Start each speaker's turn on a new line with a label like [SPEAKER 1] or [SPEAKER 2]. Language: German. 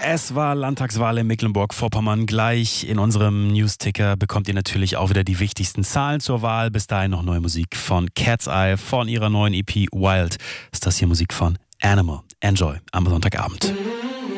[SPEAKER 1] Es war Landtagswahl in Mecklenburg-Vorpommern. Gleich in unserem News-Ticker bekommt ihr natürlich auch wieder die wichtigsten Zahlen zur Wahl. Bis dahin noch neue Musik von Cat's Eye von ihrer neuen EP Wild. Ist das hier Musik von Animal. Enjoy am Sonntagabend.